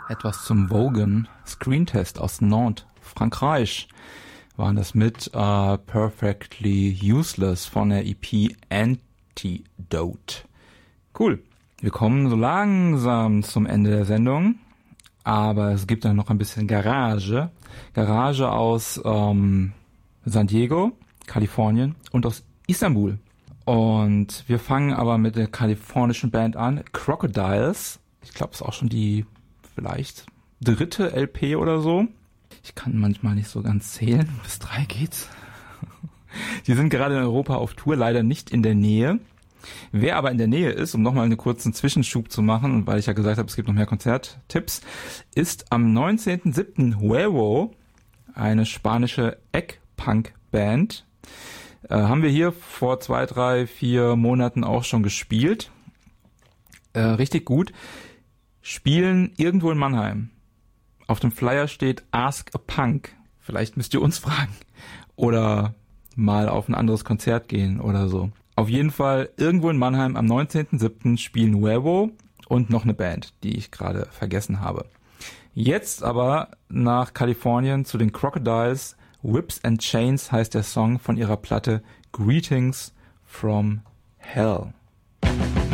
Etwas zum Vogan Screentest aus Nantes, Frankreich, waren das mit Perfectly Useless von der EP Antidote. Cool. Wir kommen so langsam zum Ende der Sendung, aber es gibt dann noch ein bisschen Garage. Garage aus San Diego, Kalifornien und aus Istanbul. Und wir fangen aber mit der kalifornischen Band an, Crocodiles. Ich glaube, es ist auch schon die vielleicht 3. LP oder so. Ich kann manchmal nicht so ganz zählen. Bis 3 geht's. Die sind gerade in Europa auf Tour, leider nicht in der Nähe. Wer aber in der Nähe ist, um nochmal einen kurzen Zwischenschub zu machen, und weil ich ja gesagt habe, es gibt noch mehr Konzerttipps, ist am 19.07. Huevo, eine spanische Eggpunk-Band. Haben wir hier vor 2, 3, 4 Monaten auch schon gespielt. Richtig gut. Spielen irgendwo in Mannheim. Auf dem Flyer steht Ask a Punk. Vielleicht müsst ihr uns fragen. Oder mal auf ein anderes Konzert gehen oder so. Auf jeden Fall irgendwo in Mannheim am 19.07. spielen Huevo und noch eine Band, die ich gerade vergessen habe. Jetzt aber nach Kalifornien zu den Crocodiles. Whips and Chains heißt der Song von ihrer Platte Greetings from Hell.